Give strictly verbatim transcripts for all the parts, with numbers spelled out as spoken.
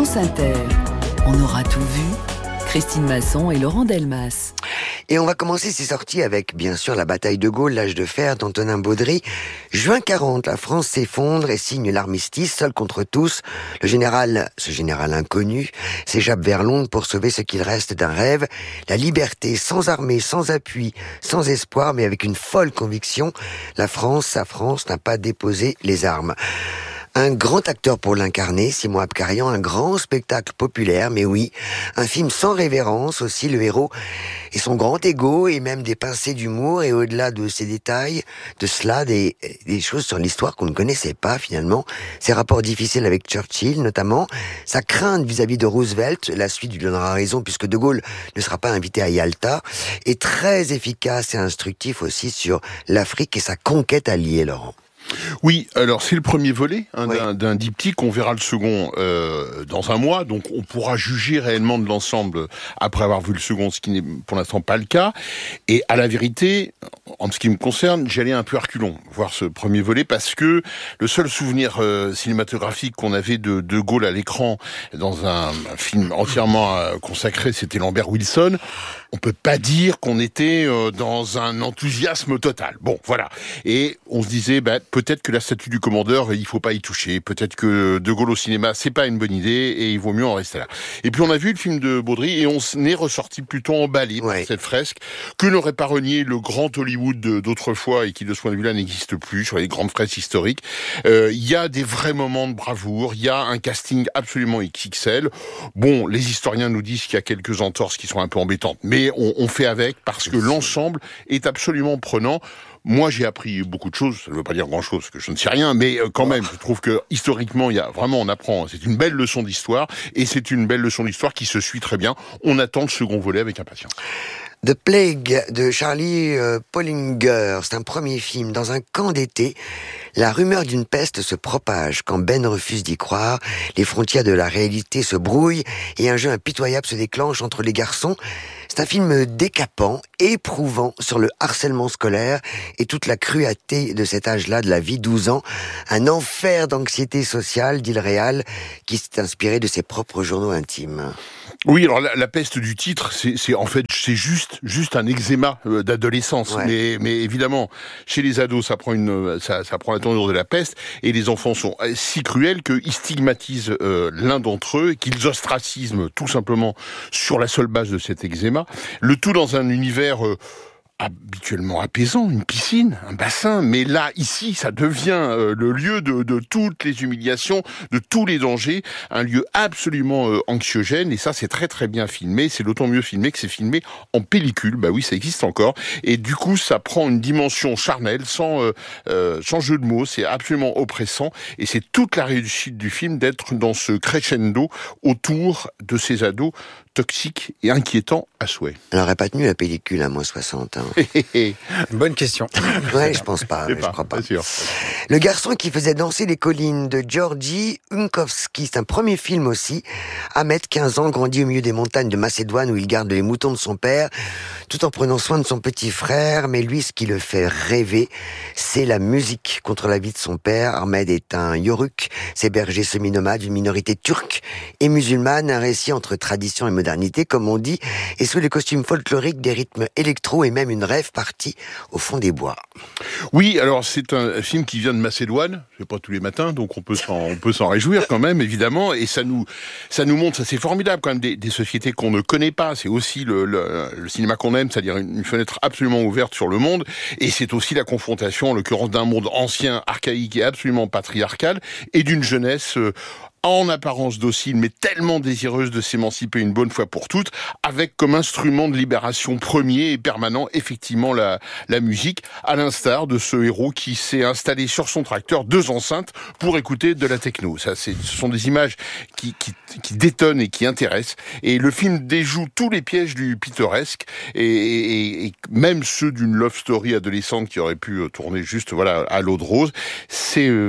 France Inter. On aura tout vu. Christine Masson et Laurent Delmas. Et on va commencer ces sorties avec, bien sûr, la bataille de Gaulle, l'âge de fer d'Antonin Baudry. Juin quarante, la France s'effondre et signe l'armistice, seul contre tous. Le général, ce général inconnu, s'échappe vers Londres pour sauver ce qu'il reste d'un rêve. La liberté, sans armée, sans appui, sans espoir, mais avec une folle conviction. La France, sa France, n'a pas déposé les armes. Un grand acteur pour l'incarner, Simon Abkarian, un grand spectacle populaire, mais oui, un film sans révérence aussi, le héros et son grand ego et même des pincées d'humour et au-delà de ces détails, de cela, des, des choses sur l'histoire qu'on ne connaissait pas finalement, ses rapports difficiles avec Churchill notamment, sa crainte vis-à-vis de Roosevelt, la suite lui donnera raison puisque De Gaulle ne sera pas invité à Yalta, est très efficace et instructif aussi sur l'Afrique et sa conquête alliée, Laurent. Oui, alors c'est le premier volet hein, oui. d'un, d'un diptyque. On verra le second euh, dans un mois, donc on pourra juger réellement de l'ensemble après avoir vu le second, ce qui n'est pour l'instant pas le cas. Et à la vérité, en ce qui me concerne, j'allais un peu à reculons voir ce premier volet parce que le seul souvenir euh, cinématographique qu'on avait de De Gaulle à l'écran dans un, un film entièrement euh, consacré, c'était Lambert Wilson. On peut pas dire qu'on était euh, dans un enthousiasme total. Bon, voilà. Et on se disait, bah, peut-être que la statue du commandeur, il faut pas y toucher. Peut-être que De Gaulle au cinéma, c'est pas une bonne idée et il vaut mieux en rester là. Et puis on a vu le film de Baudry et on est ressorti plutôt emballé ouais. par cette fresque que n'aurait pas renié le grand Hollywood d'autrefois et qui de ce point de vue-là n'existe plus sur les grandes fresques historiques. Il euh, y a des vrais moments de bravoure. Il y a un casting absolument X X L. Bon, les historiens nous disent qu'il y a quelques entorses qui sont un peu embêtantes, mais on, on fait avec parce que l'ensemble est absolument prenant. Moi, j'ai appris beaucoup de choses. Ça ne veut pas dire grand-chose, parce que je ne sais rien, mais quand même, je trouve que historiquement, il y a vraiment, on apprend. C'est une belle leçon d'histoire, et c'est une belle leçon d'histoire qui se suit très bien. On attend le second volet avec impatience. The Plague de Charlie euh, Pollinger, c'est un premier film. Dans un camp d'été, la rumeur d'une peste se propage. Quand Ben refuse d'y croire, les frontières de la réalité se brouillent et un jeu impitoyable se déclenche entre les garçons. C'est un film décapant, éprouvant sur le harcèlement scolaire et toute la cruauté de cet âge-là de la vie, douze ans. Un enfer d'anxiété sociale, dit le réal, qui s'est inspiré de ses propres journaux intimes. Oui, alors la, la peste du titre, c'est, c'est en fait c'est juste juste un eczéma euh, d'adolescence, ouais. mais mais évidemment chez les ados ça prend une ça ça prend la tournure de la peste et les enfants sont si cruels qu'ils stigmatisent euh, l'un d'entre eux, qu'ils ostracisent tout simplement sur la seule base de cet eczéma, le tout dans un univers euh, habituellement apaisant, une piscine, un bassin, mais là, ici, ça devient euh, le lieu de, de toutes les humiliations, de tous les dangers, un lieu absolument euh, anxiogène, et ça, c'est très très bien filmé, c'est d'autant mieux filmé que c'est filmé en pellicule, bah oui, ça existe encore, et du coup, ça prend une dimension charnelle, sans, euh, euh, sans jeu de mots, c'est absolument oppressant, et c'est toute la réussite du film d'être dans ce crescendo autour de ces ados toxiques et inquiétants à souhait. Elle n'aurait pas tenu la pellicule à moins soixante, hein. Bonne question. Ouais, je pense pas, je, je pas, crois pas. pas sûr. Le garçon qui faisait danser les collines de Georgi Unkowski, c'est un premier film aussi. Ahmed, quinze ans, grandit au milieu des montagnes de Macédoine où il garde les moutons de son père, tout en prenant soin de son petit frère. Mais lui, ce qui le fait rêver, c'est la musique contre la vie de son père. Ahmed est un Yoruk, c'est berger semi-nomade d'une minorité turque et musulmane, un récit entre tradition et modernité, comme on dit, et sous les costumes folkloriques, des rythmes électro et même une rêve partie au fond des bois. Oui, alors c'est un film qui vient de Macédoine, c'est pas tous les matins, donc on peut s'en, on peut s'en réjouir quand même, évidemment, et ça nous, ça nous montre, ça c'est formidable quand même, des, des sociétés qu'on ne connaît pas, c'est aussi le, le, le cinéma qu'on aime, c'est-à-dire une, une fenêtre absolument ouverte sur le monde, et c'est aussi la confrontation, en l'occurrence, d'un monde ancien, archaïque et absolument patriarcal, et d'une jeunesse euh, en apparence docile, mais tellement désireuse de s'émanciper une bonne fois pour toutes, avec comme instrument de libération premier et permanent, effectivement, la, la musique, à l'instar de ce héros qui s'est installé sur son tracteur, deux enceintes, pour écouter de la techno. Ça, c'est, ce sont des images qui, qui, qui détonnent et qui intéressent. Et le film déjoue tous les pièges du pittoresque, et, et, et même ceux d'une love story adolescente qui aurait pu tourner juste, voilà, à l'eau de rose. C'est, euh,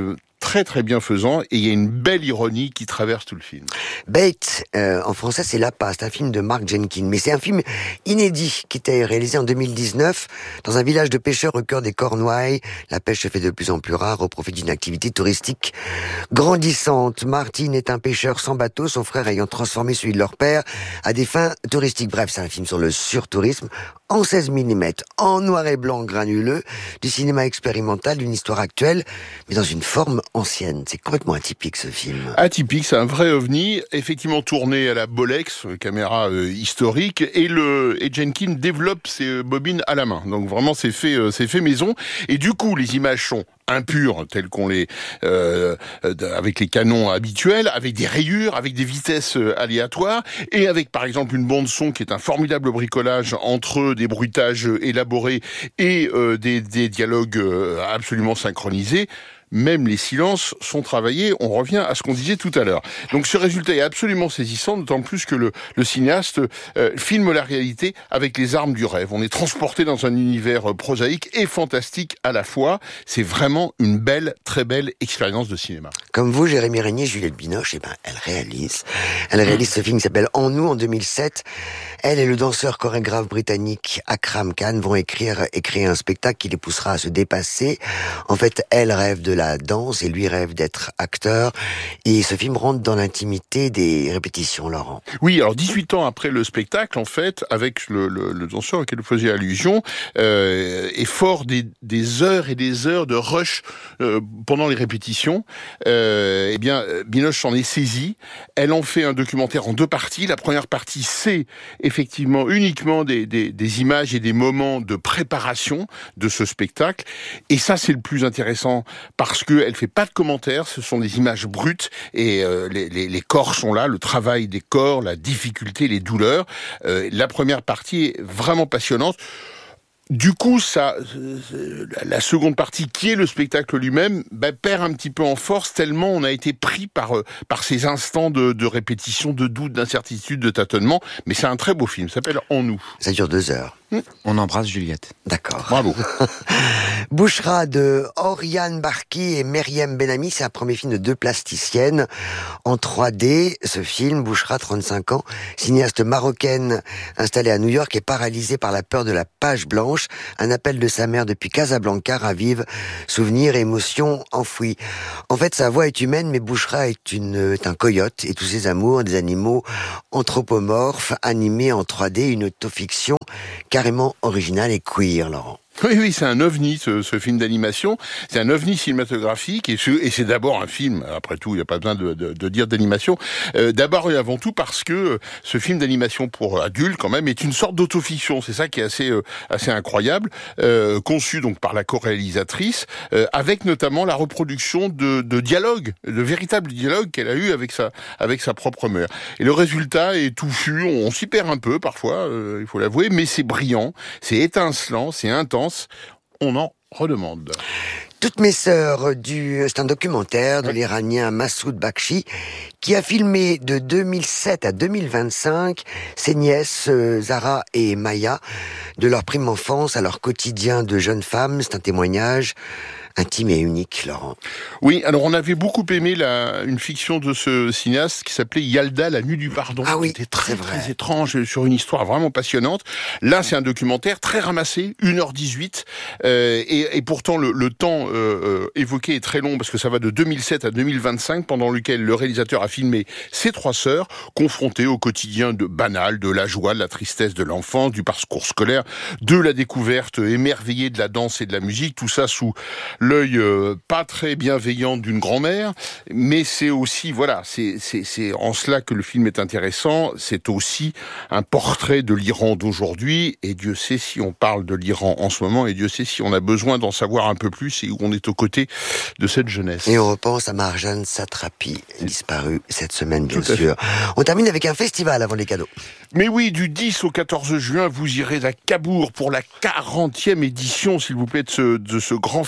très très bienfaisant, et il y a une belle ironie qui traverse tout le film. Bait, euh, en français c'est L'appât, c'est un film de Mark Jenkins, mais c'est un film inédit qui était réalisé en deux mille dix-neuf dans un village de pêcheurs au cœur des Cornouailles. La pêche se fait de plus en plus rare au profit d'une activité touristique grandissante. Martin est un pêcheur sans bateau, son frère ayant transformé celui de leur père à des fins touristiques. Bref, c'est un film sur le surtourisme en seize millimètres, en noir et blanc granuleux, du cinéma expérimental, d'une histoire actuelle, mais dans une forme ancienne. C'est complètement atypique ce film. Atypique, c'est un vrai ovni, effectivement tourné à la Bolex, caméra euh, historique, et le et Jenkins développe ses bobines à la main. Donc vraiment, c'est fait, euh, c'est fait maison. Et du coup, les images sont impures, telles qu'on les euh, avec les canons habituels, avec des rayures, avec des vitesses aléatoires, et avec par exemple une bande son qui est un formidable bricolage entre des bruitages élaborés et euh, des, des dialogues absolument synchronisés. Même les silences sont travaillés, on revient à ce qu'on disait tout à l'heure. Donc ce résultat est absolument saisissant, d'autant plus que le, le cinéaste euh, filme la réalité avec les armes du rêve. On est transporté dans un univers prosaïque et fantastique à la fois. C'est vraiment une belle, très belle expérience de cinéma. Comme vous, Jérémy Régnier, Juliette Binoche, eh ben, elle réalise. Elle réalise ce film qui s'appelle En nous, en deux mille sept. Elle et le danseur chorégraphe britannique Akram Khan vont écrire et créer un spectacle qui les poussera à se dépasser. En fait, elle rêve de la danse et lui rêve d'être acteur. Et ce film rentre dans l'intimité des répétitions, Laurent. Oui, alors dix-huit ans après le spectacle, en fait, avec le, le, le danseur auquel vous faisiez allusion, euh, est fort des, des heures et des heures de rush euh, pendant les répétitions. Euh, eh bien, Binoche s'en est saisie. Elle en fait un documentaire en deux parties. La première partie, c'est effectivement uniquement des, des, des images et des moments de préparation de ce spectacle. Et ça, c'est le plus intéressant parce que elle fait pas de commentaires. Ce sont des images brutes et euh, les, les, les corps sont là, le travail des corps, la difficulté, les douleurs. Euh, la première partie est vraiment passionnante. Du coup, ça, la seconde partie, qui est le spectacle lui-même, bah, perd un petit peu en force tellement on a été pris par par ces instants de, de répétition, de doute, d'incertitude, de tâtonnement. Mais c'est un très beau film. Ça s'appelle En nous. Ça dure deux heures. On embrasse Juliette. D'accord. Bravo. Bouchra de Oriane Barki et Meriem Benami, c'est un premier film de deux plasticiennes en trois D. Ce film, Bouchra, trente-cinq ans, cinéaste marocaine installée à New York, est paralysée par la peur de la page blanche. Un appel de sa mère depuis Casablanca ravive souvenirs et émotions enfouis. En fait, sa voix est humaine, mais Bouchra est, une, est un coyote et tous ses amours, des animaux anthropomorphes, animés en trois D, une autofiction carrément originale et queer, Laurent. Oui, oui, c'est un ovni, ce, ce film d'animation. C'est un ovni cinématographique, et, ce, et c'est d'abord un film, après tout, il n'y a pas besoin de, de, de dire d'animation, euh, d'abord et avant tout parce que ce film d'animation pour adultes, quand même, est une sorte d'autofiction. C'est ça qui est assez, euh, assez incroyable, euh, conçu donc par la co-réalisatrice, euh, avec notamment la reproduction de, de dialogues, de véritables dialogues qu'elle a eu avec sa, avec sa propre mère. Et le résultat est touffu, on, on s'y perd un peu parfois, euh, il faut l'avouer, mais c'est brillant, c'est étincelant, c'est intense. On en redemande. Toutes mes sœurs, du... c'est un documentaire de l'Iranien Massoud Bakshi qui a filmé de deux mille sept à deux mille vingt-cinq ses nièces Zara et Maya de leur prime enfance à leur quotidien de jeunes femmes. C'est un témoignage intime et unique, Laurent. Oui, alors on avait beaucoup aimé la, une fiction de ce cinéaste qui s'appelait Yalda, la nuit du pardon. Ah oui, c'était très, très étrange, sur une histoire vraiment passionnante. Là, c'est un documentaire très ramassé, une heure dix-huit, euh, et, et pourtant le, le temps euh, euh, évoqué est très long, parce que ça va de deux mille sept à deux mille vingt-cinq, pendant lequel le réalisateur a filmé ses trois sœurs, confrontées au quotidien de banal, de la joie, de la tristesse de l'enfance, du parcours scolaire, de la découverte émerveillée de la danse et de la musique, tout ça sous l'œil euh, pas très bienveillant d'une grand-mère, mais c'est aussi, voilà, c'est, c'est, c'est en cela que le film est intéressant, c'est aussi un portrait de l'Iran d'aujourd'hui, et Dieu sait si on parle de l'Iran en ce moment, et Dieu sait si on a besoin d'en savoir un peu plus, et où on est aux côtés de cette jeunesse. Et on repense à Marjane Satrapi, disparue cette semaine, bien sûr. On termine avec un festival avant les cadeaux. Mais oui, du dix au quatorze juin, vous irez à Cabourg pour la quarantième édition, s'il vous plaît, de ce, de ce grand festival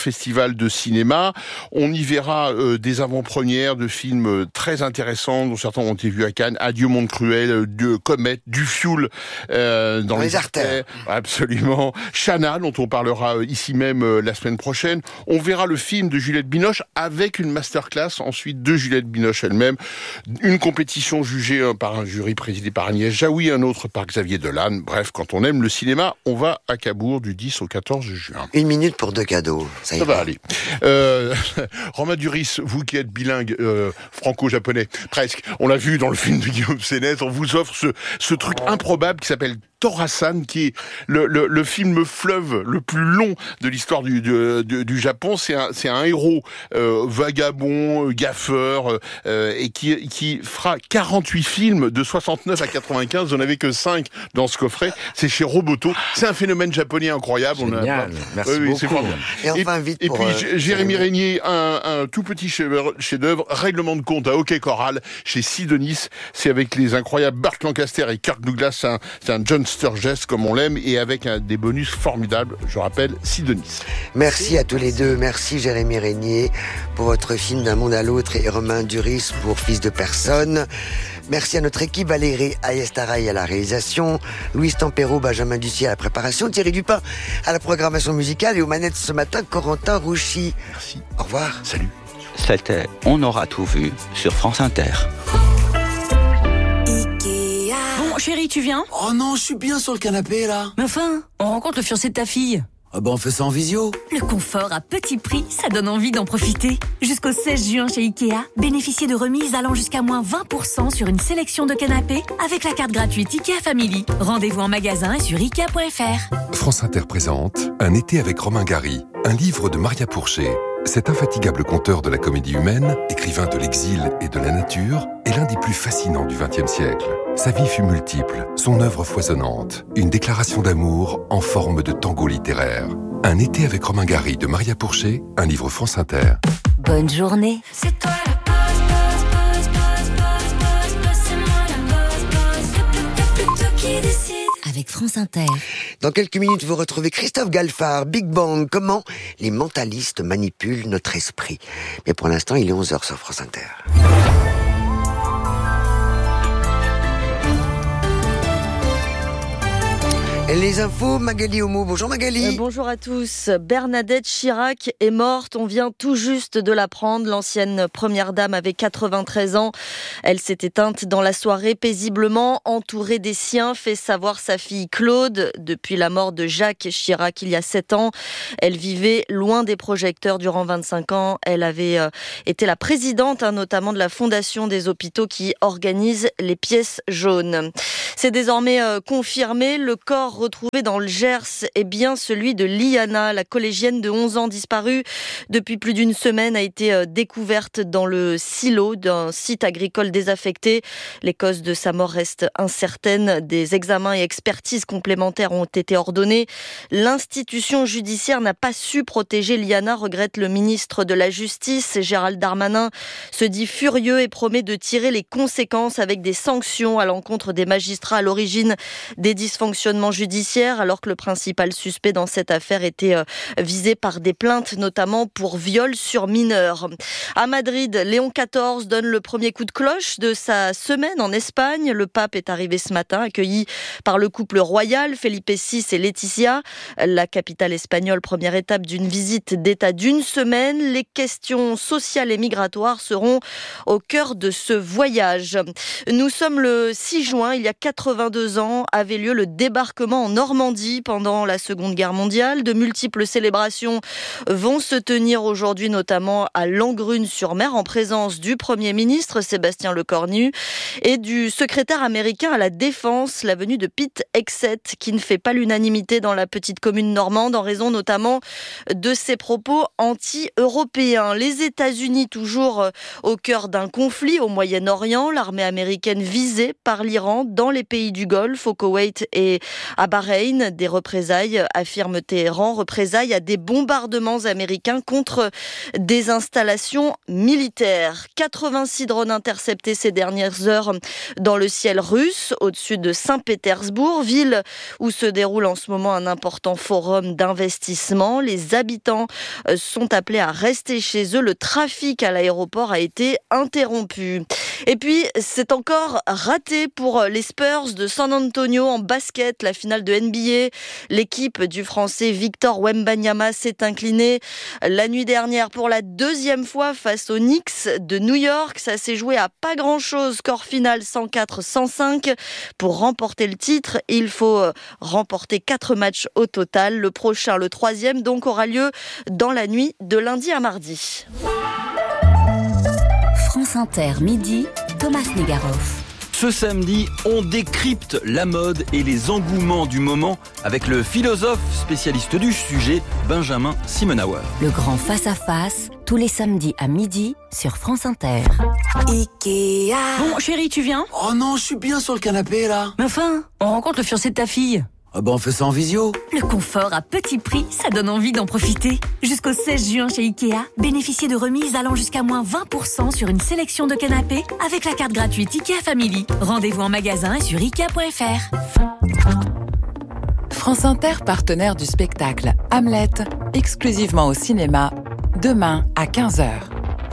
festival de cinéma. On y verra euh, des avant-premières de films très intéressants, dont certains ont été vus à Cannes. Adieu Monde Cruel, de Comète, du Fioul euh, dans, dans les, les artères. artères. Absolument. Chana, dont on parlera ici même euh, la semaine prochaine. On verra le film de Juliette Binoche avec une masterclass ensuite de Juliette Binoche elle-même. Une compétition jugée euh, par un jury présidé par Agnès Jaoui, un autre par Xavier Dolan. Bref, quand on aime le cinéma, on va à Cabourg du dix au quatorze juin. Une minute pour deux cadeaux. Ça, Ça va aller. Euh, Romain Duris, vous qui êtes bilingue euh, franco-japonais, presque, on l'a vu dans le film de Guillaume Sénès, on vous offre ce, ce truc improbable qui s'appelle Tora-san, qui est le, le, le film fleuve le plus long de l'histoire du, du, du, du Japon. C'est un, c'est un héros euh, vagabond, gaffeur, euh, et qui, qui fera quarante-huit films de soixante-neuf à quatre-vingt-quinze. Vous n'en avez que cinq dans ce coffret. C'est chez Roboto. C'est un phénomène japonais incroyable. Génial. On a... Merci oui, oui, beaucoup. C'est formidable. Et enfin, vite et, pour, et puis euh, Jérémy Régnier, un, un tout petit chef-d'œuvre, Règlement de compte à Hockey Choral chez Sidonis. C'est avec les incroyables Burt Lancaster et Kirk Douglas. C'est un, c'est un John Sturges comme on l'aime, et avec un, des bonus formidables. Je rappelle, Sidonis. Merci à tous les deux. Merci Jérémy Régnier pour votre film D'un monde à l'autre et Romain Duris pour Fils de personne. Merci à notre équipe, Valérie Ayestaraï à la réalisation, Louise Tempero, Benjamin Ducier à la préparation, Thierry Dupin à la programmation musicale, et aux manettes ce matin, Corentin Rouchy. Merci. Au revoir. Salut. C'était On aura tout vu sur France Inter. Bon, chérie, tu viens ? Oh non, je suis bien sur le canapé, là. Mais enfin, on rencontre le fiancé de ta fille. Ah bah on fait ça en visio. Le confort à petit prix, ça donne envie d'en profiter. Jusqu'au seize juin chez Ikea, bénéficiez de remises allant jusqu'à moins vingt pour cent sur une sélection de canapés avec la carte gratuite Ikea Family. Rendez-vous en magasin et sur ikea point f r. France Inter présente Un été avec Romain Gary, un livre de Maria Pourchet. Cet infatigable conteur de la comédie humaine, écrivain de l'exil et de la nature, est l'un des plus fascinants du vingtième siècle. Sa vie fut multiple, son œuvre foisonnante, une déclaration d'amour en forme de tango littéraire. Un été avec Romain Gary de Maria Pourchet, un livre France Inter. Bonne journée. C'est toi la boss, boss, boss, boss, boss, boss, boss, c'est moi la boss, boss, y'a plus que toi qui décide. Avec France Inter. Dans quelques minutes, vous retrouvez Christophe Galfard, Big Bang, comment les mentalistes manipulent notre esprit. Mais pour l'instant, il est onze heures sur France Inter. Les infos, Magali Homo. Bonjour Magali. Euh, bonjour à tous. Bernadette Chirac est morte. On vient tout juste de l'apprendre. L'ancienne première dame avait quatre-vingt-treize ans. Elle s'est éteinte dans la soirée paisiblement, entourée des siens, fait savoir sa fille Claude. Depuis la mort de Jacques Chirac il y a sept ans, elle vivait loin des projecteurs durant vingt-cinq ans. Elle avait euh, été la présidente, hein, notamment de la Fondation des hôpitaux qui organise les pièces jaunes. C'est désormais euh, confirmé. Le corps retrouvé dans le Gers est bien celui de Liana, la collégienne de onze ans disparue depuis plus d'une semaine, a été euh, découverte dans le silo d'un site agricole désaffecté. Les causes de sa mort restent incertaines. Des examens et expertises complémentaires ont été ordonnés. L'institution judiciaire n'a pas su protéger Liana, regrette le ministre de la Justice. Gérald Darmanin se dit furieux et promet de tirer les conséquences avec des sanctions à l'encontre des magistrats à l'origine des dysfonctionnements judiciaires, alors que le principal suspect dans cette affaire était visé par des plaintes, notamment pour viol sur mineurs. À Madrid, Léon quatorze donne le premier coup de cloche de sa semaine en Espagne. Le pape est arrivé ce matin, accueilli par le couple royal, Felipe six et Laetitia. La capitale espagnole, première étape d'une visite d'État d'une semaine. Les questions sociales et migratoires seront au cœur de ce voyage. Nous sommes le six juin, il y a quatre-vingt-deux ans, avait lieu le débarquement en Normandie pendant la Seconde Guerre mondiale. De multiples célébrations vont se tenir aujourd'hui, notamment à Langrune-sur-Mer, en présence du Premier ministre Sébastien Lecornu et du secrétaire américain à la Défense, la venue de Pete Hegseth, qui ne fait pas l'unanimité dans la petite commune normande, en raison notamment de ses propos anti-européens. Les États-Unis, toujours au cœur d'un conflit au Moyen-Orient, l'armée américaine visée par l'Iran dans les pays du Golfe, au Koweït et à Bahreïn. Des représailles, affirme Téhéran, représailles à des bombardements américains contre des installations militaires. quatre-vingt-six drones interceptés ces dernières heures dans le ciel russe, au-dessus de Saint-Pétersbourg, ville où se déroule en ce moment un important forum d'investissement. Les habitants sont appelés à rester chez eux. Le trafic à l'aéroport a été interrompu. Et puis, c'est encore raté pour les Spurs de San Antonio en basket, la finale de N B A. L'équipe du Français Victor Wembanyama s'est inclinée la nuit dernière pour la deuxième fois face aux Knicks de New York. Ça s'est joué à pas grand-chose. Score final cent quatre à cent cinq. Pour remporter le titre, il faut remporter quatre matchs au total. Le prochain, le troisième, donc, aura lieu dans la nuit de lundi à mardi. France Inter, midi, Thomas Negaroff. Ce samedi, on décrypte la mode et les engouements du moment avec le philosophe spécialiste du sujet, Benjamin Simenauer. Le grand face-à-face, tous les samedis à midi sur France Inter. Ikea. Bon, chérie, tu viens ? Oh non, je suis bien sur le canapé là. Mais enfin, on rencontre le fiancé de ta fille. Ah bah on fait ça en visio. Le confort à petit prix, ça donne envie d'en profiter. Jusqu'au seize juin chez Ikea, bénéficiez de remises allant jusqu'à moins vingt pour cent sur une sélection de canapés avec la carte gratuite Ikea Family. Rendez-vous en magasin et sur ikea point f r. France Inter, partenaire du spectacle Hamlet, exclusivement au cinéma, demain à quinze heures.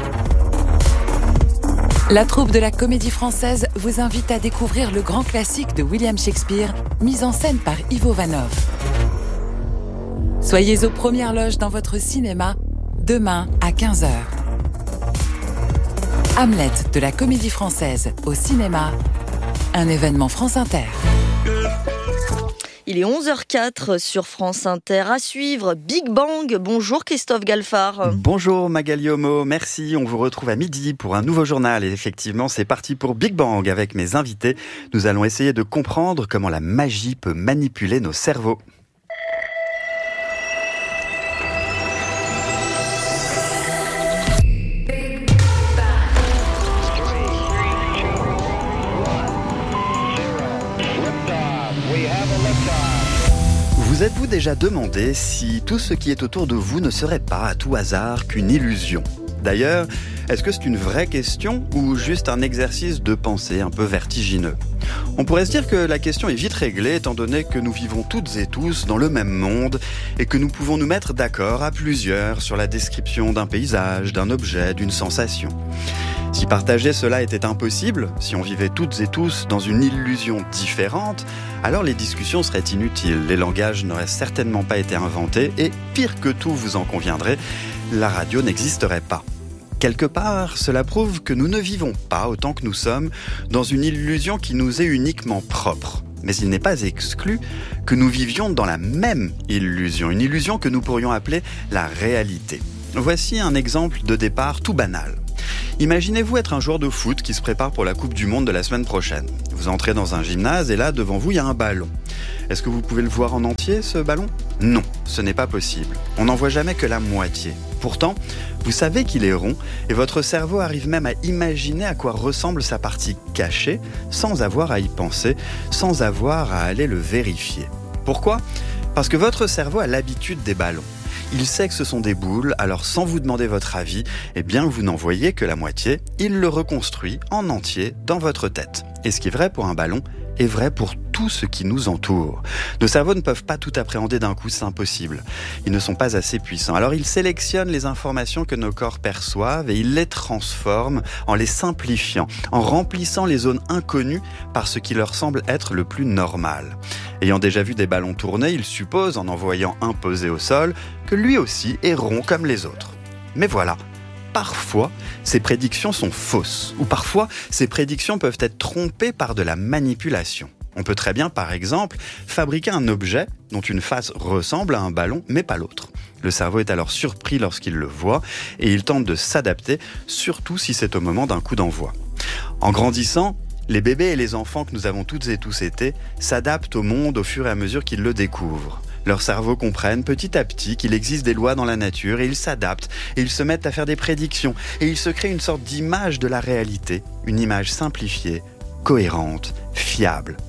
La troupe de la Comédie Française vous invite à découvrir le grand classique de William Shakespeare, mis en scène par Ivo Vanov. Soyez aux premières loges dans votre cinéma, demain à quinze heures. Hamlet de la Comédie Française au cinéma, un événement France Inter. Il est onze heures quatre sur France Inter. À suivre, Big Bang. Bonjour Christophe Galfard. Bonjour Magali Homo, merci. On vous retrouve à midi pour un nouveau journal. Et effectivement, c'est parti pour Big Bang avec mes invités. Nous allons essayer de comprendre comment la magie peut manipuler nos cerveaux. Vous êtes-vous déjà demandé si tout ce qui est autour de vous ne serait pas à tout hasard qu'une illusion ? D'ailleurs, est-ce que c'est une vraie question ou juste un exercice de pensée un peu vertigineux ? On pourrait se dire que la question est vite réglée étant donné que nous vivons toutes et tous dans le même monde et que nous pouvons nous mettre d'accord à plusieurs sur la description d'un paysage, d'un objet, d'une sensation. Si partager cela était impossible, si on vivait toutes et tous dans une illusion différente, alors les discussions seraient inutiles, les langages n'auraient certainement pas été inventés et, pire que tout, vous en conviendrez, la radio n'existerait pas. Quelque part, cela prouve que nous ne vivons pas autant que nous sommes dans une illusion qui nous est uniquement propre. Mais il n'est pas exclu que nous vivions dans la même illusion, une illusion que nous pourrions appeler la réalité. Voici un exemple de départ tout banal. Imaginez-vous être un joueur de foot qui se prépare pour la Coupe du Monde de la semaine prochaine. Vous entrez dans un gymnase et là, devant vous, il y a un ballon. Est-ce que vous pouvez le voir en entier, ce ballon ? Non, ce n'est pas possible. On n'en voit jamais que la moitié. Pourtant, vous savez qu'il est rond et votre cerveau arrive même à imaginer à quoi ressemble sa partie cachée sans avoir à y penser, sans avoir à aller le vérifier. Pourquoi ? Parce que votre cerveau a l'habitude des ballons. Il sait que ce sont des boules, alors sans vous demander votre avis, eh bien vous n'en voyez que la moitié, il le reconstruit en entier dans votre tête. Et ce qui est vrai pour un ballon est vrai pour tout ce qui nous entoure. Nos cerveaux ne peuvent pas tout appréhender d'un coup, c'est impossible. Ils ne sont pas assez puissants. Alors ils sélectionnent les informations que nos corps perçoivent et ils les transforment en les simplifiant, en remplissant les zones inconnues par ce qui leur semble être le plus normal. Ayant déjà vu des ballons tourner, ils supposent, en en voyant un posé au sol, que lui aussi est rond comme les autres. Mais voilà, parfois, ces prédictions sont fausses, ou parfois, ces prédictions peuvent être trompées par de la manipulation. On peut très bien, par exemple, fabriquer un objet dont une face ressemble à un ballon, mais pas l'autre. Le cerveau est alors surpris lorsqu'il le voit, et il tente de s'adapter, surtout si c'est au moment d'un coup d'envoi. En grandissant, les bébés et les enfants que nous avons toutes et tous été s'adaptent au monde au fur et à mesure qu'ils le découvrent. Leurs cerveaux comprennent petit à petit qu'il existe des lois dans la nature et ils s'adaptent et ils se mettent à faire des prédictions et ils se créent une sorte d'image de la réalité, une image simplifiée, cohérente, fiable.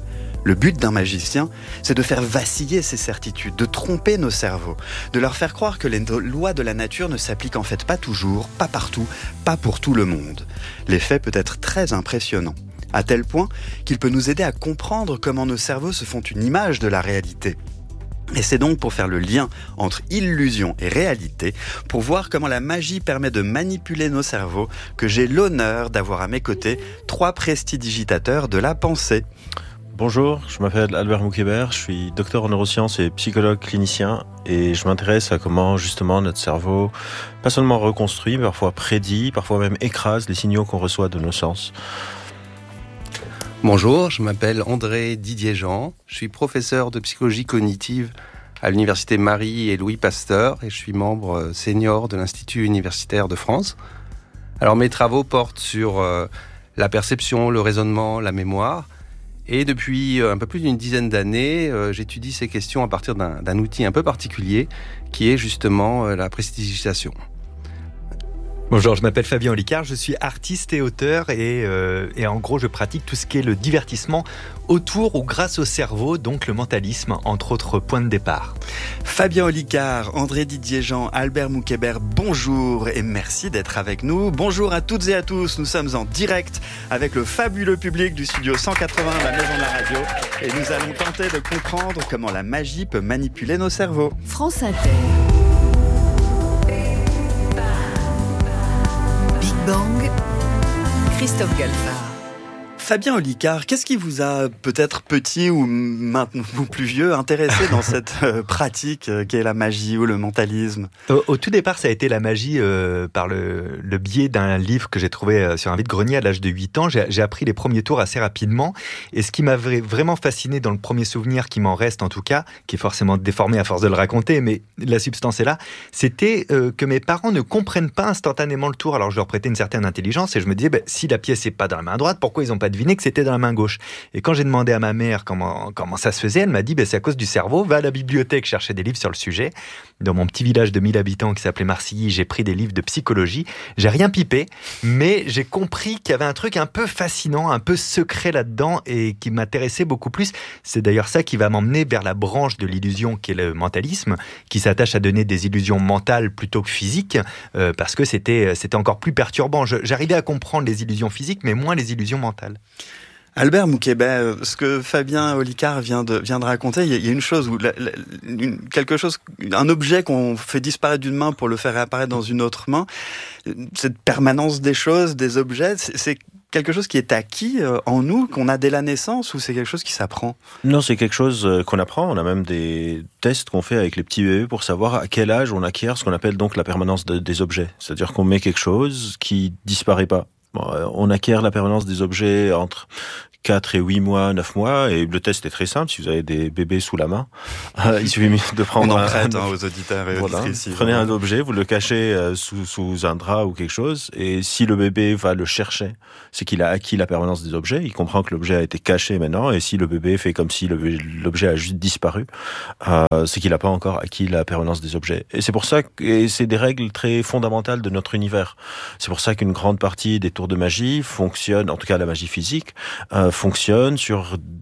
Le but d'un magicien, c'est de faire vaciller ces certitudes, de tromper nos cerveaux, de leur faire croire que les lois de la nature ne s'appliquent en fait pas toujours, pas partout, pas pour tout le monde. L'effet peut être très impressionnant, à tel point qu'il peut nous aider à comprendre comment nos cerveaux se font une image de la réalité. Et c'est donc pour faire le lien entre illusion et réalité, pour voir comment la magie permet de manipuler nos cerveaux, que j'ai l'honneur d'avoir à mes côtés trois prestidigitateurs de la pensée. Bonjour, je m'appelle Albert Moukébert, je suis docteur en neurosciences et psychologue clinicien et je m'intéresse à comment justement notre cerveau, pas seulement reconstruit, mais parfois prédit, parfois même écrase les signaux qu'on reçoit de nos sens. Bonjour, je m'appelle André Didier-Jean, je suis professeur de psychologie cognitive à l'université Marie et Louis Pasteur et je suis membre senior de l'Institut universitaire de France. Alors mes travaux portent sur euh, la perception, le raisonnement, la mémoire. Et depuis un peu plus d'une dizaine d'années, euh, j'étudie ces questions à partir d'un, d'un outil un peu particulier qui est justement euh, la prestidigitation. Bonjour, je m'appelle Fabien Olicard, je suis artiste et auteur et, euh, et en gros je pratique tout ce qui est le divertissement autour ou grâce au cerveau, donc le mentalisme, entre autres points de départ. Fabien Olicard, André Didier-Jean, Albert Moukébert, bonjour et merci d'être avec nous. Bonjour à toutes et à tous, nous sommes en direct avec le fabuleux public du studio cent quatre-vingts, la maison de la radio, et nous allons tenter de comprendre comment la magie peut manipuler nos cerveaux. France Inter. Big Bang, Christophe Galfard. Fabien Olicard, qu'est-ce qui vous a peut-être petit ou maintenant ou plus vieux intéressé dans cette euh, pratique euh, qu'est la magie ou le mentalisme ? Au, au tout départ, ça a été la magie euh, par le, le biais d'un livre que j'ai trouvé euh, sur un vide-grenier à l'âge de huit ans. J'ai, j'ai appris les premiers tours assez rapidement. Et ce qui m'a vraiment fasciné dans le premier souvenir, qui m'en reste en tout cas, qui est forcément déformé à force de le raconter, mais la substance est là, c'était euh, que mes parents ne comprennent pas instantanément le tour. Alors je leur prêtais une certaine intelligence et je me disais, bah, si la pièce n'est pas dans la main droite, pourquoi ils n'ont pas deviné que c'était dans la main gauche? Et quand j'ai demandé à ma mère comment, comment ça se faisait, elle m'a dit ben, c'est à cause du cerveau, va à la bibliothèque chercher des livres sur le sujet. Dans mon petit village de mille habitants qui s'appelait Marcilly, j'ai pris des livres de psychologie. J'ai rien pipé, mais j'ai compris qu'il y avait un truc un peu fascinant, un peu secret là-dedans et qui m'intéressait beaucoup plus. C'est d'ailleurs ça qui va m'emmener vers la branche de l'illusion qui est le mentalisme, qui s'attache à donner des illusions mentales plutôt que physiques, euh, parce que c'était, c'était encore plus perturbant. Je, j'arrivais à comprendre les illusions physiques, mais moins les illusions mentales. Albert Moukébert, ce que Fabien Olicard vient de, vient de raconter, il y a une chose, où la, la, une, quelque chose, un objet qu'on fait disparaître d'une main pour le faire réapparaître dans une autre main, cette permanence des choses, des objets, c'est, c'est quelque chose qui est acquis en nous, qu'on a dès la naissance, ou c'est quelque chose qui s'apprend ? Non, c'est quelque chose qu'on apprend. On a même des tests qu'on fait avec les petits bébés pour savoir à quel âge on acquiert ce qu'on appelle donc la permanence de, des objets. C'est-à-dire qu'on met quelque chose qui disparaît pas. Bon, on acquiert la permanence des objets entre quatre et huit mois, neuf mois, et le test est très simple. Si vous avez des bébés sous la main, euh, il suffit de prendre on en un, prête, un, hein, aux auditeurs et voilà, auditrices. Prenez un objet, vous le cachez euh, sous, sous un drap ou quelque chose, et si le bébé va le chercher, c'est qu'il a acquis la permanence des objets, il comprend que l'objet a été caché maintenant, et si le bébé fait comme si le, l'objet a juste disparu, euh, c'est qu'il n'a pas encore acquis la permanence des objets. Et c'est pour ça que et c'est des règles très fondamentales de notre univers. C'est pour ça qu'une grande partie des tours de magie fonctionne, en tout cas la magie physique, euh, fonctionne sur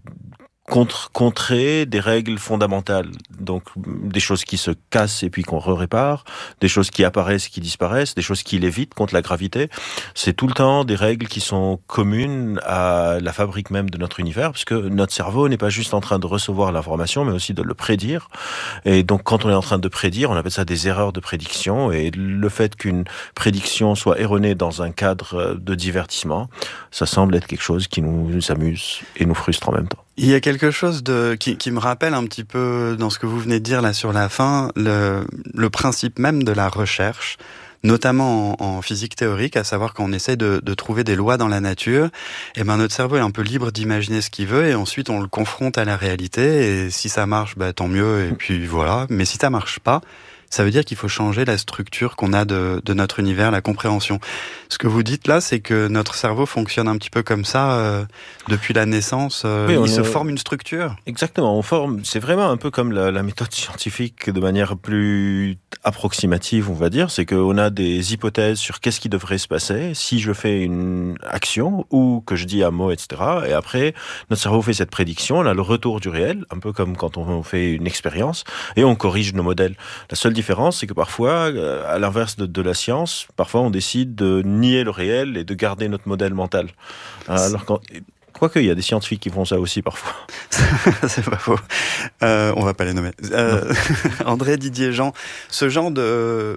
Contre, contrer des règles fondamentales, donc des choses qui se cassent et puis qu'on répare, des choses qui apparaissent, qui disparaissent, des choses qui lévitent contre la gravité. C'est tout le temps des règles qui sont communes à la fabrique même de notre univers, parce que notre cerveau n'est pas juste en train de recevoir l'information, mais aussi de le prédire. Et donc quand on est en train de prédire, on appelle ça des erreurs de prédiction, et le fait qu'une prédiction soit erronée dans un cadre de divertissement, ça semble être quelque chose qui nous, nous amuse et nous frustre en même temps. Il y a quelque chose de qui, qui me rappelle un petit peu dans ce que vous venez de dire là sur la fin, le, le principe même de la recherche, notamment en, en physique théorique, à savoir qu'on essaie de, de trouver des lois dans la nature, et ben notre cerveau est un peu libre d'imaginer ce qu'il veut, et ensuite on le confronte à la réalité, et si ça marche, bah, tant mieux, et puis voilà. Mais si ça marche pas, Ça veut dire qu'il faut changer la structure qu'on a de, de notre univers, la compréhension. Ce que vous dites là, c'est que notre cerveau fonctionne un petit peu comme ça euh, depuis la naissance. Euh, oui, il on se est... forme une structure. Exactement, on forme. C'est vraiment un peu comme la, la méthode scientifique de manière plus approximative, on va dire. C'est qu'on a des hypothèses sur qu'est-ce qui devrait se passer si je fais une action ou que je dis un mot, et cetera. Et après, notre cerveau fait cette prédiction, on a le retour du réel, un peu comme quand on fait une expérience, et on corrige nos modèles. La seule différence, c'est que parfois, à l'inverse de, de la science, parfois on décide de nier le réel et de garder notre modèle mental. Alors quand... Quoique, il y a des scientifiques qui font ça aussi parfois. C'est pas faux. Euh, on va pas les nommer. Euh, André Didier Jean, ce genre de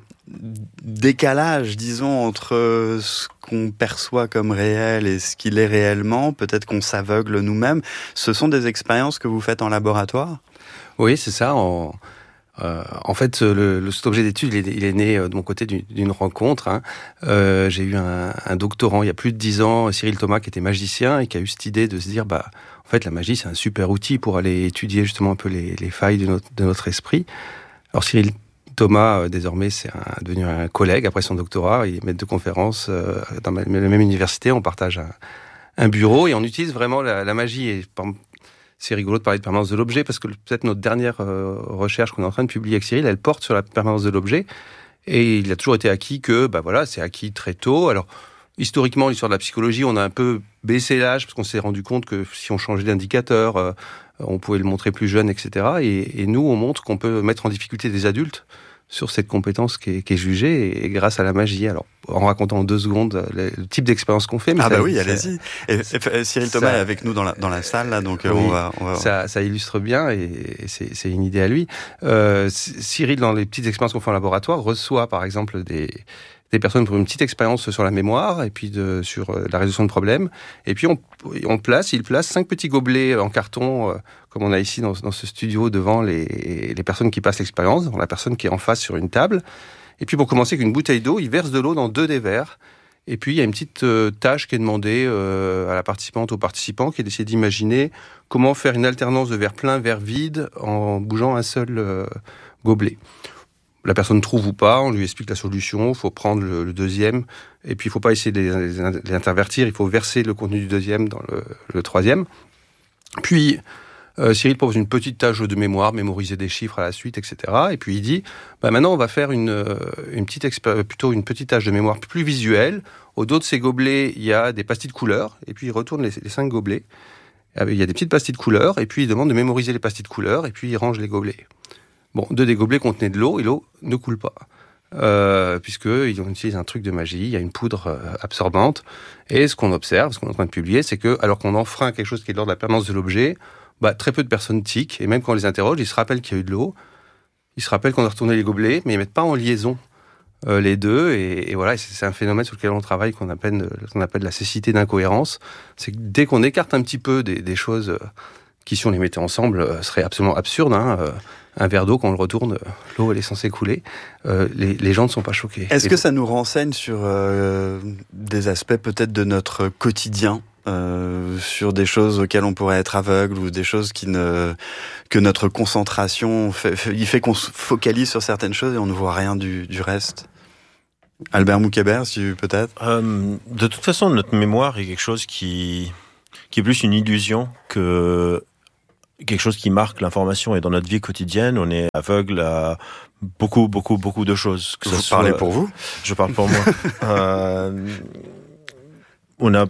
décalage, disons, entre ce qu'on perçoit comme réel et ce qu'il est réellement, peut-être qu'on s'aveugle nous-mêmes, ce sont des expériences que vous faites en laboratoire ? Oui, c'est ça. En... Euh, en fait, le, le, cet objet d'étude, il est, il est né de mon côté d'une, d'une rencontre. Hein. Euh, j'ai eu un, un doctorant il y a plus de dix ans, Cyril Thomas, qui était magicien et qui a eu cette idée de se dire, bah, en fait, la magie, c'est un super outil pour aller étudier justement un peu les, les failles de notre, de notre esprit. Alors Cyril Thomas, euh, désormais, c'est un, devenu un collègue après son doctorat. Il est maître de conférence euh, dans la même université. On partage un, un bureau et on utilise vraiment la, la magie. Et, par, c'est rigolo de parler de permanence de l'objet parce que peut-être notre dernière euh, recherche qu'on est en train de publier avec Cyril, elle porte sur la permanence de l'objet. Et il a toujours été acquis que, bah voilà, c'est acquis très tôt. Alors, historiquement, l'histoire de la psychologie, on a un peu baissé l'âge parce qu'on s'est rendu compte que si on changeait d'indicateur, euh, on pouvait le montrer plus jeune, et cetera. Et, et nous, on montre qu'on peut mettre en difficulté des adultes sur cette compétence qui est, qui est jugée et, et grâce à la magie. Alors, en racontant en deux secondes le, le type d'expérience qu'on fait. Mais ah ça, bah oui, ça, allez-y. Et, et Cyril Thomas ça, est avec nous dans la, dans la salle, là, donc oui, on, va, on va... Ça, ça illustre bien et, et c'est, c'est une idée à lui. Euh, Cyril, dans les petites expériences qu'on fait en laboratoire, reçoit par exemple des... des personnes pour une petite expérience sur la mémoire et puis de, sur la résolution de problèmes. Et puis on, on place, il place cinq petits gobelets en carton, euh, comme on a ici dans, dans ce studio, devant les, les personnes qui passent l'expérience, devant la personne qui est en face sur une table. Et puis pour commencer, avec une bouteille d'eau, il verse de l'eau dans deux des verres. Et puis il y a une petite euh, tâche qui est demandée euh, à la participante, au participant, qui est d'essayer d'imaginer comment faire une alternance de verre plein, verre vide, en bougeant un seul euh, gobelet. La personne trouve ou pas, on lui explique la solution, il faut prendre le, le deuxième, et puis il ne faut pas essayer de les, les intervertir, il faut verser le contenu du deuxième dans le, le troisième. Puis, euh, Cyril propose une petite tâche de mémoire, mémoriser des chiffres à la suite, et cetera. Et puis il dit, bah maintenant on va faire une, une petite expé- plutôt une petite tâche de mémoire plus visuelle. Au dos de ces gobelets, il y a des pastilles de couleurs, et puis il retourne les, les cinq gobelets. Il y a des petites pastilles de couleurs, et puis il demande de mémoriser les pastilles de couleurs, et puis il range les gobelets. Bon, deux des gobelets contenaient de l'eau, et l'eau ne coule pas. Euh, puisqu'ils utilisent un truc de magie, il y a une poudre euh, absorbante. Et ce qu'on observe, ce qu'on est en train de publier, c'est que, alors qu'on enfreint quelque chose qui est de l'ordre de la permanence de l'objet, bah, très peu de personnes tiquent, et même quand on les interroge, ils se rappellent qu'il y a eu de l'eau, ils se rappellent qu'on a retourné les gobelets, mais ils mettent pas en liaison euh, les deux, et, et voilà, et c'est, c'est un phénomène sur lequel on travaille qu'on appelle, qu'on appelle la cécité d'incohérence. C'est que dès qu'on écarte un petit peu des, des choses euh, qui, si on les mettait ensemble, euh, seraient absolument absurdes, hein, euh, un verre d'eau, quand on le retourne, l'eau elle est censée couler. Euh, les, les gens ne sont pas choqués. Est-ce les... que ça nous renseigne sur euh, des aspects peut-être de notre quotidien, euh, sur des choses auxquelles on pourrait être aveugle ou des choses qui ne que notre concentration fait, fait, il fait qu'on se focalise sur certaines choses et on ne voit rien du, du reste? Albert Moukébert, si peut-être. Euh, de toute façon, notre mémoire est quelque chose qui qui est plus une illusion que quelque chose qui marque l'information. Et dans notre vie quotidienne, on est aveugle à beaucoup, beaucoup, beaucoup de choses. Que vous soit... parlez pour vous? Je parle pour moi. euh, on a...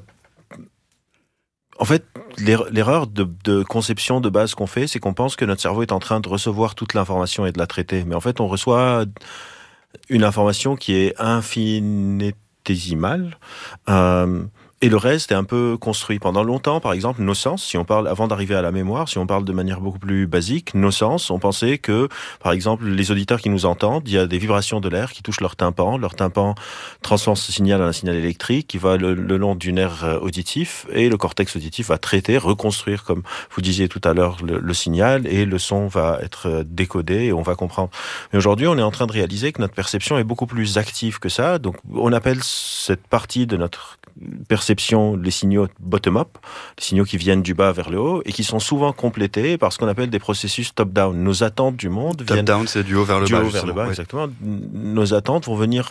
En fait, l'erreur de, de conception de base qu'on fait, c'est qu'on pense que notre cerveau est en train de recevoir toute l'information et de la traiter. Mais en fait, on reçoit une information qui est infinitésimale. Euh, Et le reste est un peu construit. Pendant longtemps, par exemple, nos sens, si on parle, avant d'arriver à la mémoire, si on parle de manière beaucoup plus basique, nos sens, on pensait que, par exemple, les auditeurs qui nous entendent, il y a des vibrations de l'air qui touchent leur tympan. Leur tympan transforme ce signal en un signal électrique qui va le, le long du nerf auditif, et le cortex auditif va traiter, reconstruire, comme vous disiez tout à l'heure, le, le signal, et le son va être décodé et on va comprendre. Mais aujourd'hui, on est en train de réaliser que notre perception est beaucoup plus active que ça. Donc, on appelle cette partie de notre perception perception, les signaux bottom-up, les signaux qui viennent du bas vers le haut et qui sont souvent complétés par ce qu'on appelle des processus top-down. Nos attentes du monde top viennent... Top-down, c'est du haut vers le du bas. haut vers le bas, ouais. exactement. Nos attentes vont venir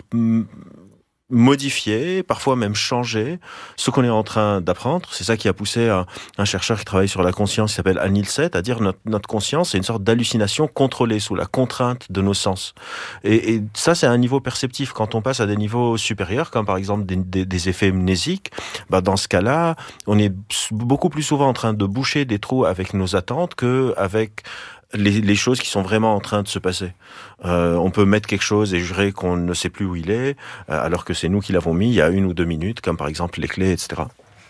modifier, parfois même changer ce qu'on est en train d'apprendre. C'est ça qui a poussé un, un chercheur qui travaille sur la conscience, qui s'appelle Anil Seth, à dire notre, notre conscience, c'est une sorte d'hallucination contrôlée sous la contrainte de nos sens. Et, et ça, c'est un niveau perceptif. Quand on passe à des niveaux supérieurs, comme par exemple des, des, des effets mnésiques, bah dans ce cas-là, on est beaucoup plus souvent en train de boucher des trous avec nos attentes qu'avec Les, les choses qui sont vraiment en train de se passer. Euh, on peut mettre quelque chose et jurer qu'on ne sait plus où il est, euh, alors que c'est nous qui l'avons mis il y a une ou deux minutes, comme par exemple les clés, et cetera.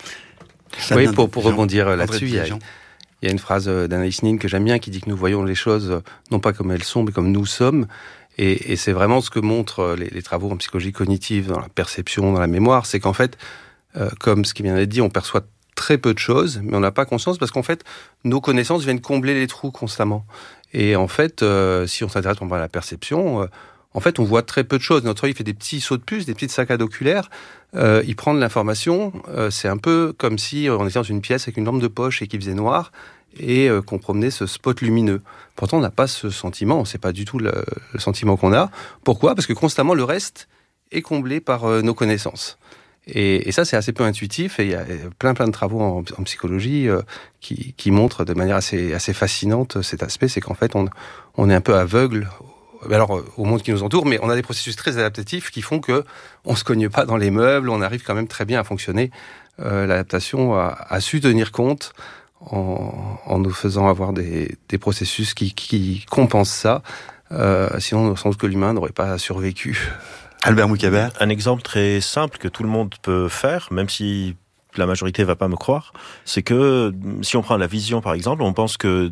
Oui, pour, pour rebondir là-dessus, il y, a, il y a une phrase d'Anaïs Nin que j'aime bien qui dit que nous voyons les choses non pas comme elles sont, mais comme nous sommes. Et, et c'est vraiment ce que montrent les, les travaux en psychologie cognitive, dans la perception, dans la mémoire, c'est qu'en fait, euh, comme ce qui vient d'être dit, on perçoit très peu de choses, mais on n'a pas conscience parce qu'en fait, nos connaissances viennent combler les trous constamment. Et en fait, euh, si on s'intéresse à la perception, euh, en fait, on voit très peu de choses. Notre œil fait des petits sauts de puce, des petites saccades oculaires. Euh, il prend de l'information. Euh, c'est un peu comme si on était dans une pièce avec une lampe de poche et qu'il faisait noir et euh, qu'on promenait ce spot lumineux. Pourtant, on n'a pas ce sentiment. C'est pas du tout le, le sentiment qu'on a. Pourquoi ? Parce que constamment, le reste est comblé par euh, nos connaissances. Et, et ça, c'est assez peu intuitif. Et il y a plein, plein de travaux en, en psychologie euh, qui, qui montrent de manière assez, assez fascinante cet aspect. C'est qu'en fait, on, on est un peu aveugle, alors au monde qui nous entoure, mais on a des processus très adaptatifs qui font que on se cogne pas dans les meubles. On arrive quand même très bien à fonctionner. Euh, l'adaptation a, a su tenir compte en, en nous faisant avoir des, des processus qui, qui compensent ça. Euh, sinon, sans doute que l'humain n'aurait pas survécu. Albert Moukabert. Un exemple très simple que tout le monde peut faire, même si la majorité va pas me croire, c'est que si on prend la vision par exemple, on pense que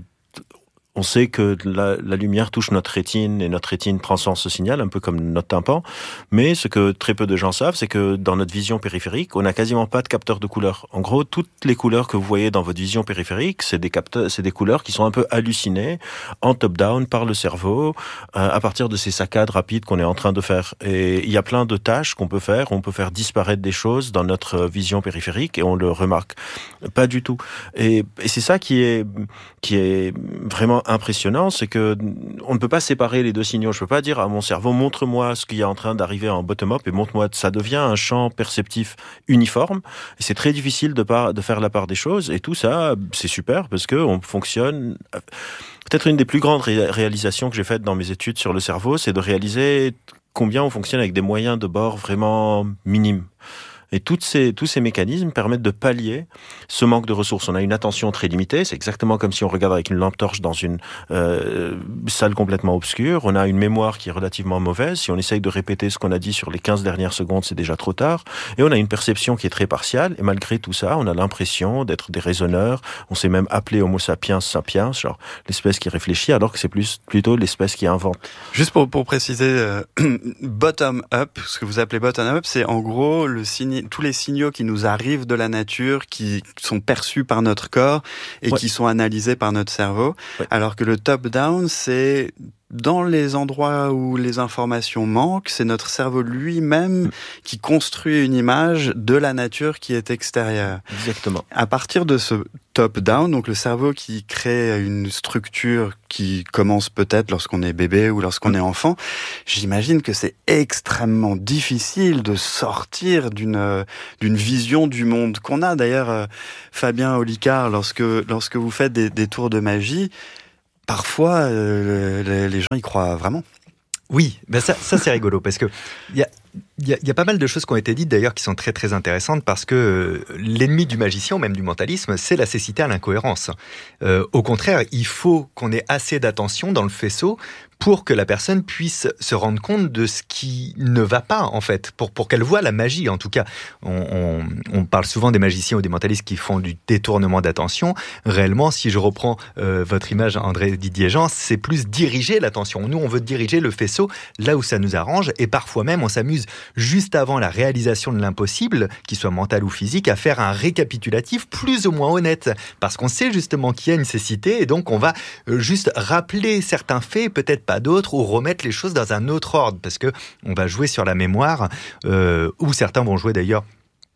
on sait que la, la lumière touche notre rétine et notre rétine prend ce signal, un peu comme notre tympan. Mais ce que très peu de gens savent, c'est que dans notre vision périphérique, on n'a quasiment pas de capteur de couleurs. En gros, toutes les couleurs que vous voyez dans votre vision périphérique, c'est des capteurs, c'est des couleurs qui sont un peu hallucinées en top-down par le cerveau euh, à partir de ces saccades rapides qu'on est en train de faire. Et il y a plein de tâches qu'on peut faire. On peut faire disparaître des choses dans notre vision périphérique et on le remarque pas du tout. Et, et c'est ça qui est qui est vraiment impressionnant, c'est que on ne peut pas séparer les deux signaux. Je peux pas dire à mon cerveau montre-moi ce qui est en train d'arriver en bottom-up et montre-moi. Ça devient un champ perceptif uniforme et c'est très difficile de, par, de faire la part des choses. Et tout ça, c'est super parce que on fonctionne. Peut-être une des plus grandes ré- réalisations que j'ai faites dans mes études sur le cerveau, c'est de réaliser combien on fonctionne avec des moyens de bord vraiment minimes. Et toutes ces, tous ces mécanismes permettent de pallier ce manque de ressources. On a une attention très limitée, c'est exactement comme si on regarde avec une lampe torche dans une euh, salle complètement obscure. On a une mémoire qui est relativement mauvaise. Si on essaye de répéter ce qu'on a dit sur les quinze dernières secondes, c'est déjà trop tard. Et on a une perception qui est très partiale. Et malgré tout ça, on a l'impression d'être des raisonneurs. On s'est même appelé Homo sapiens sapiens, genre l'espèce qui réfléchit, alors que c'est plus, plutôt l'espèce qui invente. Juste pour, pour préciser, euh, bottom-up, ce que vous appelez bottom-up, c'est en gros le signe tous les signaux qui nous arrivent de la nature, qui sont perçus par notre corps et ouais. qui sont analysés par notre cerveau. Ouais. Alors que le top-down, c'est dans les endroits où les informations manquent, c'est notre cerveau lui-même mmh. qui construit une image de la nature qui est extérieure. Exactement. À partir de ce top-down, donc le cerveau qui crée une structure qui commence peut-être lorsqu'on est bébé ou lorsqu'on mmh. est enfant, j'imagine que c'est extrêmement difficile de sortir d'une d'une vision du monde qu'on a. D'ailleurs, Fabien Olicard, lorsque lorsque vous faites des, des tours de magie, parfois, euh, les, les gens y croient vraiment. Oui, ben ça, ça c'est rigolo parce que il y a Il y, a, il y a pas mal de choses qui ont été dites d'ailleurs qui sont très très intéressantes parce que euh, l'ennemi du magicien ou même du mentalisme, c'est la cécité à l'incohérence. Euh, au contraire, il faut qu'on ait assez d'attention dans le faisceau pour que la personne puisse se rendre compte de ce qui ne va pas en fait, pour, pour qu'elle voit la magie en tout cas. On, on, on parle souvent des magiciens ou des mentalistes qui font du détournement d'attention. Réellement, si je reprends euh, votre image André Didier Jean, c'est plus diriger l'attention. Nous, on veut diriger le faisceau là où ça nous arrange et parfois même on s'amuse juste avant la réalisation de l'impossible, qu'il soit mental ou physique, à faire un récapitulatif plus ou moins honnête. Parce qu'on sait justement qu'il y a une cécité et donc on va juste rappeler certains faits, peut-être pas d'autres, ou remettre les choses dans un autre ordre. Parce qu'on va jouer sur la mémoire, euh, ou certains vont jouer d'ailleurs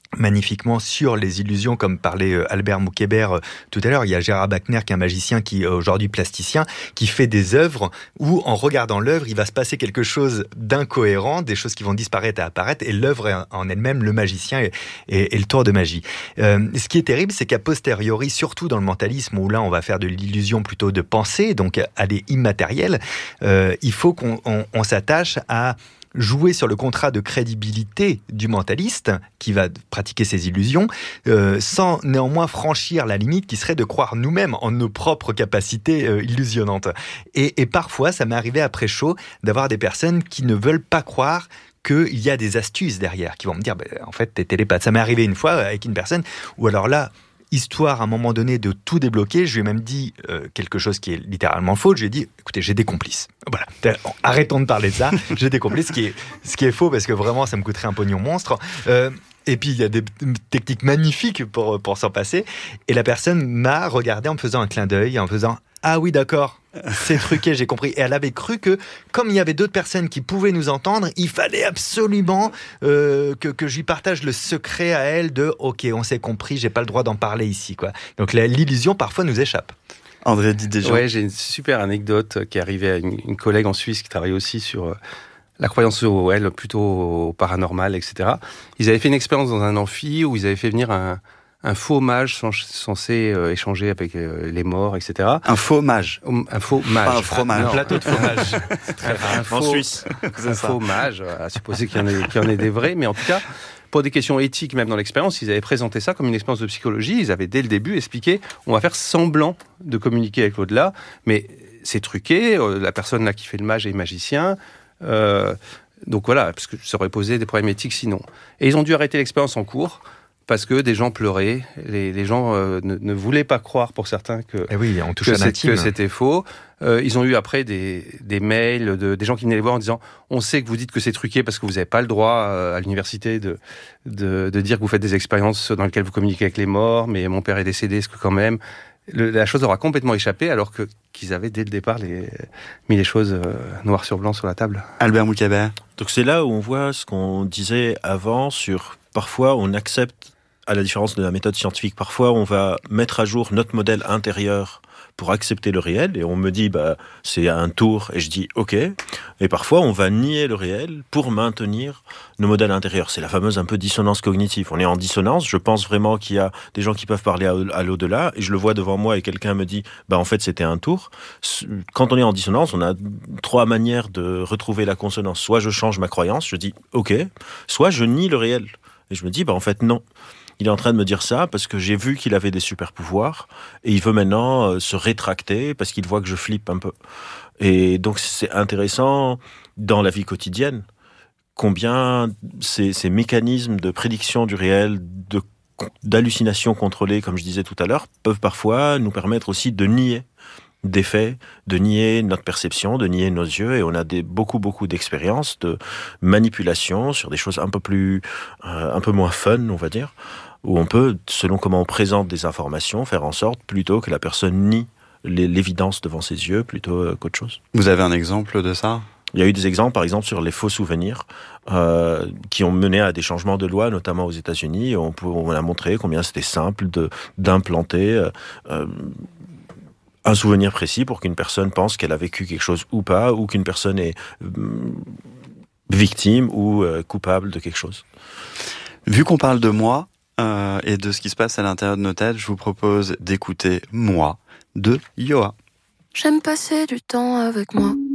magnifiquement sur les illusions, comme parlait Albert Moukébert tout à l'heure. Il y a Gérard Bachner, qui est un magicien, qui est aujourd'hui plasticien, qui fait des œuvres où, en regardant l'œuvre, il va se passer quelque chose d'incohérent, des choses qui vont disparaître et apparaître, et l'œuvre en elle-même, le magicien et, et, et le tour de magie. Euh, ce qui est terrible, c'est qu'à posteriori, surtout dans le mentalisme, où là, on va faire de l'illusion plutôt de pensée, donc aller immatériel, euh, il faut qu'on on, on s'attache à jouer sur le contrat de crédibilité du mentaliste qui va pratiquer ses illusions, euh, sans néanmoins franchir la limite qui serait de croire nous-mêmes en nos propres capacités euh, illusionnantes. Et, et parfois, ça m'est arrivé après chaud d'avoir des personnes qui ne veulent pas croire qu'il y a des astuces derrière, qui vont me dire, bah, en fait, t'es télépathe. Ça m'est arrivé une fois avec une personne où alors là, histoire à un moment donné de tout débloquer, je lui ai même dit euh, quelque chose qui est littéralement faux. Je lui ai dit, écoutez, j'ai des complices. Voilà, arrêtons de parler de ça. J'ai des complices, ce qui est, ce qui est faux, parce que vraiment, ça me coûterait un pognon monstre. Euh, et puis, il y a des techniques magnifiques pour, pour s'en passer. Et la personne m'a regardé en me faisant un clin d'œil, en me faisant, ah oui, d'accord, c'est truqué, j'ai compris. Et elle avait cru que, comme il y avait d'autres personnes qui pouvaient nous entendre, il fallait absolument euh, que, que je lui partage le secret à elle de « Ok, on s'est compris, j'ai pas le droit d'en parler ici. » quoi. Donc la, l'illusion, parfois, nous échappe. André Didier-Jean. Ouais, j'ai une super anecdote qui est arrivée à une, une collègue en Suisse qui travaille aussi sur euh, la croyance au, elle, plutôt au paranormal, et cetera. Ils avaient fait une expérience dans un amphi où ils avaient fait venir un... un faux mage censé euh, échanger avec euh, les morts, et cetera. Un faux mage. Un faux mage. Pas un fromage. Ah, un plateau de fromage. un, un faux, en Suisse. Un faux mage, à supposer qu'il y en ait, qu'il y en ait des vrais. Mais en tout cas, pour des questions éthiques, même dans l'expérience, ils avaient présenté ça comme une expérience de psychologie. Ils avaient dès le début expliqué, on va faire semblant de communiquer avec l'au-delà, mais c'est truqué. La personne là qui fait le mage est magicien. Euh, donc voilà, parce que ça aurait posé des problèmes éthiques sinon. Et ils ont dû arrêter l'expérience en cours, parce que des gens pleuraient, les, les gens euh, ne, ne voulaient pas croire, pour certains, que, eh oui, on touche que, à c'est, l'intime. que c'était faux. Euh, ils ont eu après des, des mails, de, des gens qui venaient les voir en disant « On sait que vous dites que c'est truqué parce que vous n'avez pas le droit euh, à l'université de, de, de dire que vous faites des expériences dans lesquelles vous communiquez avec les morts, mais mon père est décédé, est-ce que quand même… » Le, la chose aura complètement échappé, alors que, qu'ils avaient dès le départ les, mis les choses euh, noir sur blanc sur la table. Albert Moukébert. Donc c'est là où on voit ce qu'on disait avant sur parfois on accepte, à la différence de la méthode scientifique, parfois on va mettre à jour notre modèle intérieur pour accepter le réel, et on me dit bah c'est un tour, et je dis ok, et parfois on va nier le réel pour maintenir nos modèles intérieurs. C'est la fameuse un peu dissonance cognitive. On est en dissonance, je pense vraiment qu'il y a des gens qui peuvent parler à, à l'au-delà, et je le vois devant moi et quelqu'un me dit bah en fait c'était un tour. Quand on est en dissonance, on a trois manières de retrouver la consonance. Soit je change ma croyance, je dis ok, soit je nie le réel, et je me dis bah en fait non. Il est en train de me dire ça parce que j'ai vu qu'il avait des super pouvoirs et il veut maintenant euh, se rétracter parce qu'il voit que je flippe un peu. Et donc c'est intéressant dans la vie quotidienne combien ces, ces mécanismes de prédiction du réel, de, d'hallucination contrôlée, comme je disais tout à l'heure, peuvent parfois nous permettre aussi de nier des faits, de nier notre perception, de nier nos yeux, et on a des, beaucoup, beaucoup d'expériences de manipulation sur des choses un peu plus, euh, un peu moins fun, on va dire, où on peut, selon comment on présente des informations, faire en sorte plutôt que la personne nie l'évidence devant ses yeux plutôt qu'autre chose. Vous avez un exemple de ça ? Il y a eu des exemples, par exemple, sur les faux souvenirs, euh, qui ont mené à des changements de loi, notamment aux États-Unis. On, peut, on a montré combien c'était simple de, d'implanter euh, euh, un souvenir précis pour qu'une personne pense qu'elle a vécu quelque chose ou pas, ou qu'une personne est euh, victime ou euh, coupable de quelque chose. Vu qu'on parle de moi euh, et de ce qui se passe à l'intérieur de nos têtes, je vous propose d'écouter Moi de Yoa. J'aime passer du temps avec moi.